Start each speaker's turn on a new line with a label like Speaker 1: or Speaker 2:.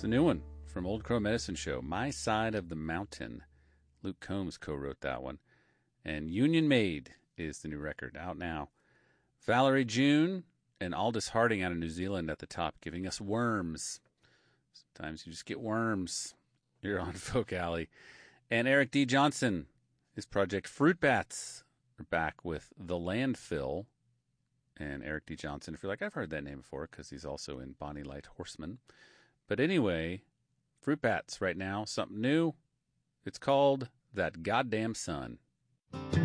Speaker 1: a new one from Old Crow Medicine Show, My Side of the Mountain. Luke Combs co-wrote that one. And Union Made is the new record, out now. Valerie June and Aldous Harding out of New Zealand at the top, giving us Worms. Sometimes you just get worms. You're on Folk Alley. And Eric D. Johnson, his project Fruit Bats, are back with The Landfill. And Eric D. Johnson, if you're like, I've heard that name before, because he's also in Bonnie Light Horseman. But anyway, Fruit Bats right now, something new. It's called That Goddamn Sun.